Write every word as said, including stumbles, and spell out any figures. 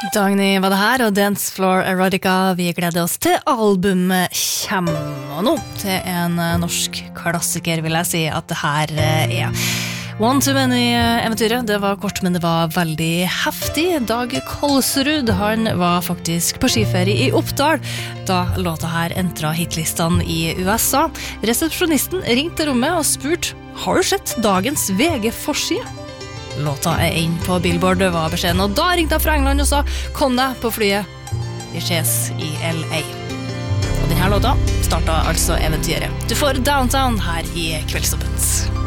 Dagny var det her, og Dance Floor Erotica. Vi gleder oss til albumet kommer nå til en norsk klassiker, vil jeg si at det her er. One Too Many-eventyret, det var kort, men det var veldig heftig. Dag Kolsrud, han var faktisk på skiferie i Oppdal da låta her entret hitlistene i U S A. Resepsjonisten ringte rommet og spurte, har du sett dagens V G-forside? Låta er inn på Billboard, var beskjeden, og da ringte jeg fra England og sa, kom deg på flyet, vi ses i L A. Og denne låta startet altså eventyret. Du får Downtown her i Kveldstoppet.